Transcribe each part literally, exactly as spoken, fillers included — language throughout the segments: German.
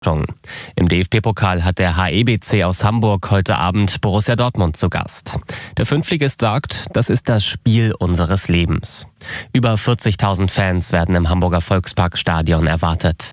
Im D F B-Pokal hat der H E B C aus Hamburg heute Abend Borussia Dortmund zu Gast. Der Fünftligist sagt, das ist das Spiel unseres Lebens. Über vierzigtausend Fans werden im Hamburger Volksparkstadion erwartet.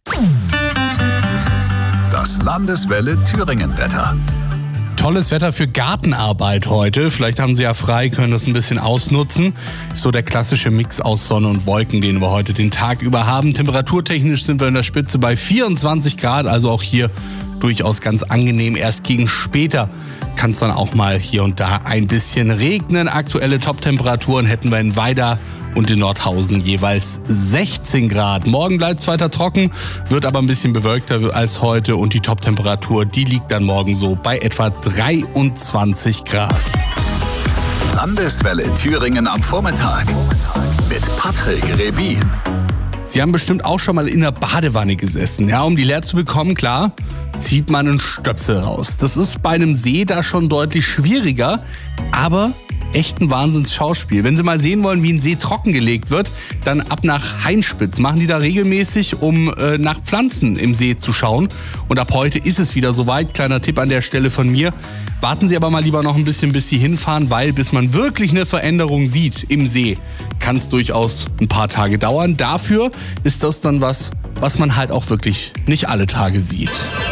Das Landeswelle Thüringen-Wetter. Tolles Wetter für Gartenarbeit heute. Vielleicht haben Sie ja frei, können das ein bisschen ausnutzen. Ist so der klassische Mix aus Sonne und Wolken, den wir heute den Tag über haben. Temperaturtechnisch sind wir in der Spitze bei vierundzwanzig Grad, also auch hier durchaus ganz angenehm. Erst gegen später kann es dann auch mal hier und da ein bisschen regnen. Aktuelle Top-Temperaturen hätten wir in Weida und in Nordhausen jeweils sechzehn Grad. Morgen bleibt es weiter trocken, wird aber ein bisschen bewölkter als heute und die Top-Temperatur, die liegt dann morgen so bei etwa dreiundzwanzig Grad. Landeswelle Thüringen am Vormittag mit Patrick Rebin. Sie haben bestimmt auch schon mal in der Badewanne gesessen. Ja, um die leer zu bekommen, klar, zieht man einen Stöpsel raus. Das ist bei einem See da schon deutlich schwieriger, aber echt ein Wahnsinns-Schauspiel. Wenn Sie mal sehen wollen, wie ein See trockengelegt wird, dann ab nach Heinspitz. Machen die da regelmäßig, um äh, nach Pflanzen im See zu schauen. Und ab heute ist es wieder soweit. Kleiner Tipp an der Stelle von mir. Warten Sie aber mal lieber noch ein bisschen, bis Sie hinfahren, weil bis man wirklich eine Veränderung sieht im See, kann es durchaus ein paar Tage dauern. Dafür ist das dann was, was man halt auch wirklich nicht alle Tage sieht.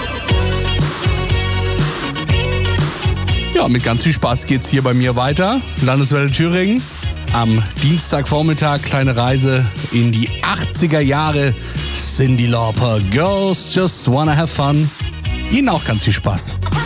Ja, mit ganz viel Spaß geht's hier bei mir weiter. Landeswelle Thüringen. Am Dienstagvormittag kleine Reise in die achtziger Jahre. Cyndi Lauper, Girls Just Wanna Have Fun. Ihnen auch ganz viel Spaß.